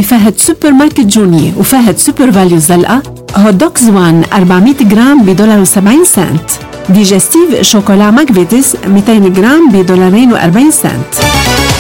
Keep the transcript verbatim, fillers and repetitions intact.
بفهد سوبر ماركت جوني وفهد سوبر فاليو زلقة. هوت دوكس وان أربعمية جرام بدولار وسبعين سنت. ديجستيف شوكولا ماكفيتس مئتين جرام بدولارين وأربعين سنت.